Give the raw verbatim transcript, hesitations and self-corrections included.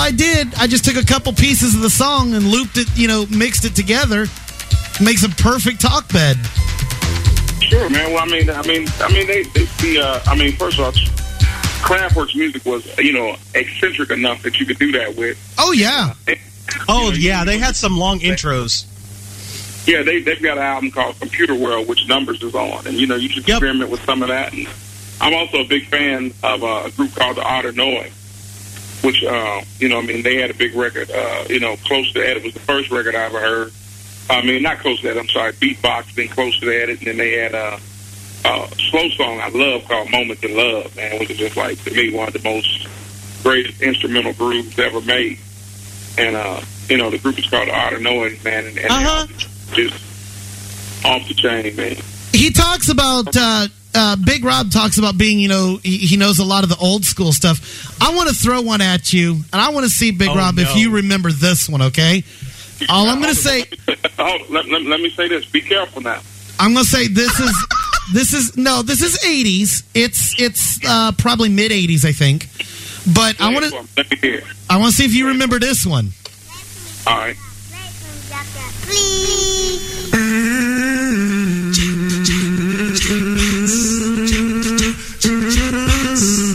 I did. I just took a couple pieces of the song and looped it, you know, mixed it together. Makes a perfect talk bed. Sure, man. Well, I mean, I mean, I mean, they, they the, uh, I mean, first of all, Kraftwerk's music was, you know, eccentric enough that you could do that with. Oh yeah. And, oh you know, yeah, you, they had some long intros. Yeah, they they've got an album called Computer World, which Numbers is on, and you know, you should Yep. experiment with some of that. And I'm also a big fan of uh, a group called the Art of Knowing, which, uh, you know, I mean, they had a big record, uh, you know, Close to That. It was the first record I ever heard. I mean, not Close to That, I'm sorry, Beatbox, then Close to That, and then they had a, a slow song I love called Moments in Love, man, which is just like, to me, one of the most greatest instrumental grooves ever made. And, uh, you know, the group is called the Art of Knowing, man, and, and Uh-huh. just off the chain, man. He talks about, uh, uh, Big Rob talks about being, you know, he, he knows a lot of the old school stuff. I want to throw one at you, and I want to see, Big Oh, Rob, no. if you remember this one, okay? All I'm going to say... Oh, let, let, let me say this. Be careful now. I'm going to say this is... This is... No, this is eighties. It's it's uh, probably mid-eighties, I think. But I want to... Let me hear. I want to see if you remember this one. All right. Please.